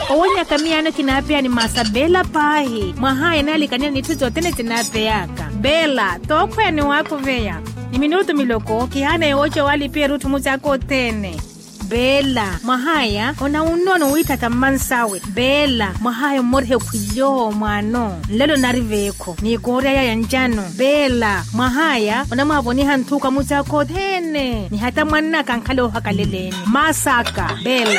Owonya kamiano kinapea ni masabela pahi. Mahaya nali kanya ni tuzo tene tinapeyaka. Bela, tokwe ni wako veya. Ni minuto miloko, kihana yocho wali pia rutu muzako tene. Bela, mahaya, ona unono wita tamansawe. Bela, mahaya morhe kuyo mwano. Lelo nariveko, ni korea ya njano. Bela, mahaya, ona maboni hantuka muzako tene. Ni hata mwana kankalo hakaleleni. Masaka, Bela.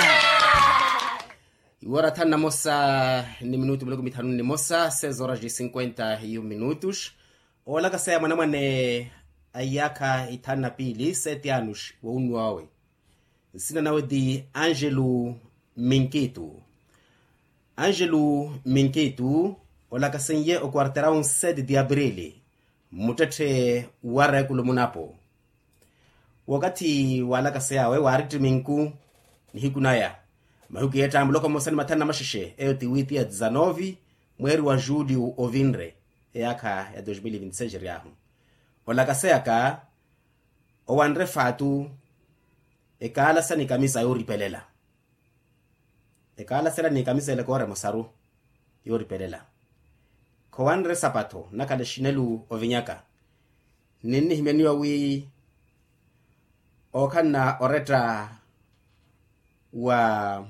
Agora tá na moça ni minuto bloco mitano ni moça 6:50 minutos. Ola ka saya mwana mwane ayaka itana pili 7 anos wa unwawe. Sina nawe di Angelo Minketu. Angelo Minketu ola ka senye o quarterão 7 de abril. Mutete wara kulumunapo. Wakati wala ka saya we wariti minku ni hikunaya. Mahuki ya tambuloko mosani matana mashishe eoti witi ya 19 mweri wa judi ovinre yaka ya 2026 riahu. Ola kaseyaka owandre fatu ekala sa ni kamisa yori pelela. Ekala sera ni kamisa ile kore mosaru yori pelela. Kowandre sapato nakale shinelu ovinyaka. Nini himeniwa wi okana oreta wa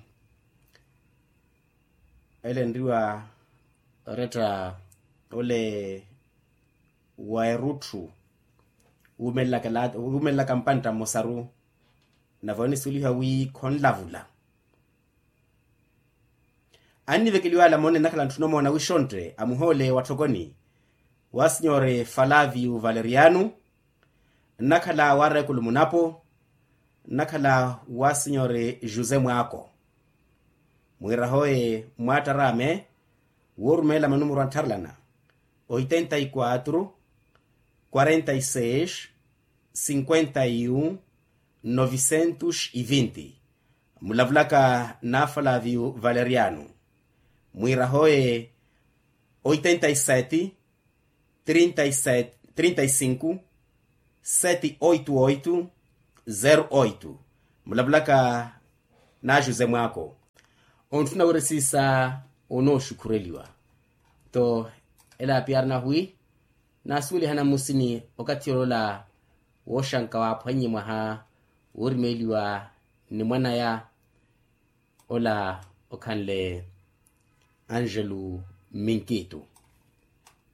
ele ndiwa reta ole wa erutu umela kampanta mosaru na voni suliha wi konlavula ani vekiliwa la mone nakala ntunomo na wishontre amuhole watogoni wa signore Flavio Valeriano nakala ware kulumunapo nakala wa signore Jose Mwako mwira hoe mwatarame worumela manumero antarlana 84 46 51 920 mulavlaka na Flavio Valeriano mwira hoe 87 37 35 788 08 mulavlaka na Jose Mwako ontuna uresisa ono shukureliwa to ela piarna hui na suli hana musini wakati olola woshanka wa panye mwaha urimeliwa ni mwana ya ola okanle Angelo Minketu.